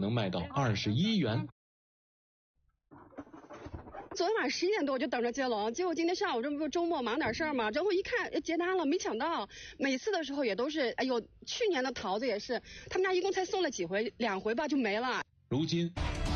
能卖到21元。 昨天晚上11点多我就等着接龙，结果今天上午这不是周末忙点事儿嘛，然后一看接单了，没抢到。每次的时候也都是，哎呦，去年的桃子也是，他们家一共才送了几回，2回吧就没了。 如今